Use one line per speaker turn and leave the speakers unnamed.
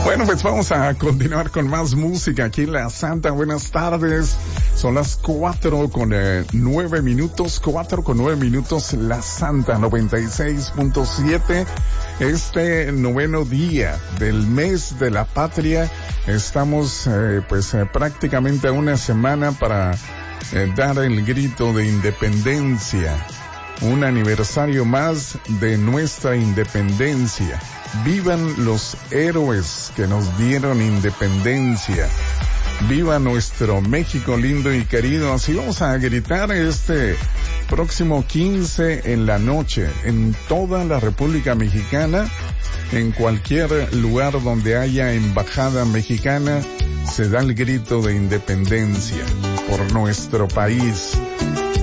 Bueno, pues vamos a continuar con más música aquí en La Santa. Buenas tardes. Son las 4:09, 4:09, La Santa 96.7. Este noveno día del mes de la patria. Estamos, prácticamente a una semana para dar el grito de independencia. Un aniversario más de nuestra independencia. Vivan los héroes que nos dieron independencia. Viva nuestro México lindo y querido. Así vamos a gritar este próximo 15 en la noche en toda la República Mexicana. En cualquier lugar donde haya embajada mexicana se da el grito de independencia por nuestro país.